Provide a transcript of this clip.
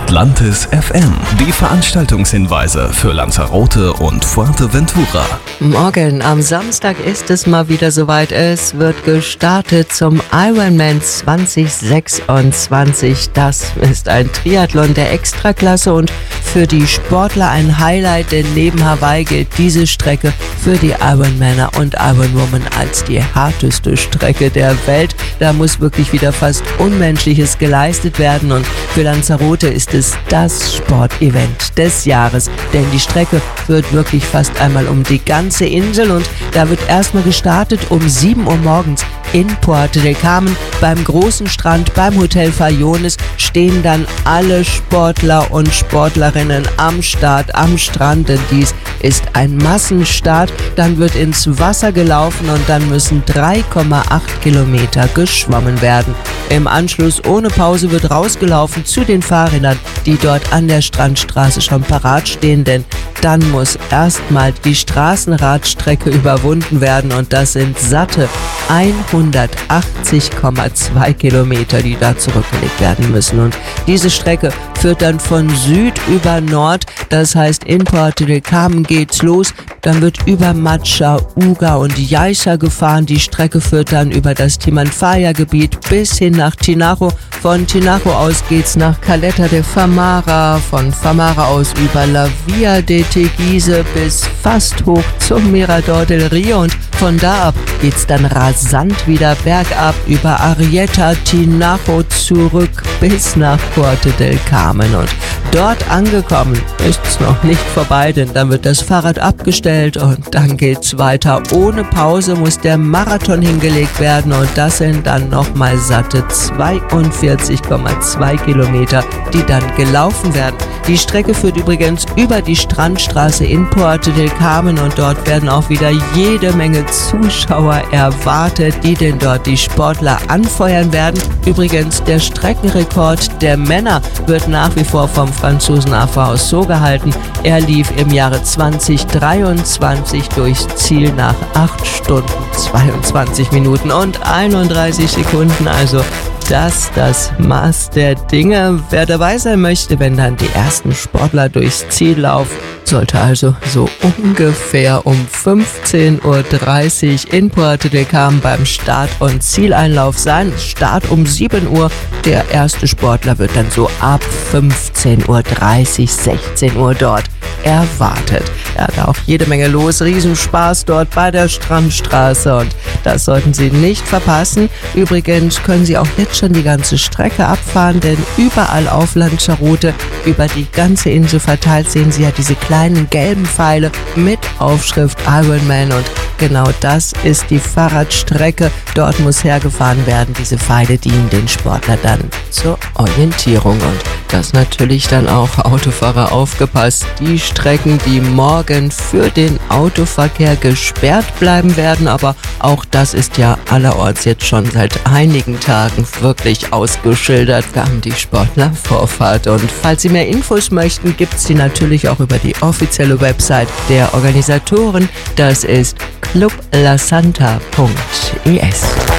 Atlantis FM. Die Veranstaltungshinweise für Lanzarote und Fuerteventura. Morgen am Samstag ist es mal wieder soweit. Es wird gestartet zum Ironman 2026. Das ist ein Triathlon der Extraklasse und für die Sportler ein Highlight, denn neben Hawaii gilt diese Strecke für die Ironmaner und Ironwomen als die härteste Strecke der Welt. Da muss wirklich wieder fast Unmenschliches geleistet werden und für Lanzarote ist es das Sportevent des Jahres, denn die Strecke führt wirklich fast einmal um die ganze Insel und da wird erstmal gestartet um 7 Uhr morgens in Puerto del Carmen. Beim großen Strand, beim Hotel Farallones stehen dann alle Sportler und Sportlerinnen am Start, am Strand, denn dies ist ein Massenstart. Dann wird ins Wasser gelaufen und dann müssen 3,8 Kilometer geschwommen werden. Im Anschluss ohne Pause wird rausgelaufen zu den Fahrrädern, die dort an der Strandstraße schon parat stehen, denn dann muss erstmal die Straßenradstrecke überwunden werden und das sind satte 180,2 Kilometer, die da zurückgelegt werden müssen. Und diese Strecke führt dann von Süd über Nord, das heißt in Puerto del Carmen geht's los, dann wird über Macha, Uga und Yaiza gefahren. Die Strecke führt dann über das Timanfaya-Gebiet bis hin nach Tinajo. Von Tinajo aus geht's nach Caleta de Famara, von Famara aus über La Via de Teguise bis fast hoch zum Mirador del Rio und von da ab geht's dann rasant wieder bergab über Arrieta, Tinajo zurück bis nach Puerto del Carmen und dort angekommen ist's noch nicht vorbei, denn dann wird das Fahrrad abgestellt und dann geht's weiter. Ohne Pause muss der Marathon hingelegt werden und das sind dann nochmal satte 42,2 Kilometer, die dann gelaufen werden. Die Strecke führt übrigens über die Strandstraße in Puerto del Carmen und dort werden auch wieder jede Menge Zuschauer erwartet, die denn dort die Sportler anfeuern werden. Übrigens, der Streckenrekord der Männer wird nach wie vor vom Franzosen Arthur Aussot gehalten. Er lief im Jahre 2023 durchs Ziel nach 8 Stunden, 22 Minuten und 31 Sekunden, also das Maß der Dinge. Wer dabei sein möchte, wenn dann die ersten Sportler durchs Ziel laufen, sollte also so ungefähr um 15:30 Uhr in Puerto del Carmen beim Start- und Zieleinlauf sein. Start um 7 Uhr. Der erste Sportler wird dann so ab 15:30 Uhr, 16 Uhr dort erwartet. Ja, da auch jede Menge los. Riesenspaß dort bei der Strandstraße und das sollten Sie nicht verpassen. Übrigens können Sie auch jetzt schon die ganze Strecke abfahren, denn überall auf Lanzarote, über die ganze Insel verteilt, sehen Sie ja diese kleinen gelben Pfeile mit Aufschrift Ironman und genau das ist die Fahrradstrecke. Dort muss hergefahren werden. Diese Pfeile dienen den Sportler dann zur Orientierung und das natürlich dann auch Autofahrer aufgepasst. Die Strecken, die morgen für den Autoverkehr gesperrt bleiben werden, aber auch das ist ja allerorts jetzt schon seit einigen Tagen wirklich ausgeschildert. Wir haben die Sportler Vorfahrt und falls Sie mehr Infos möchten, gibt's die natürlich auch über die offizielle Website der Organisatoren. Das ist clublasanta.es.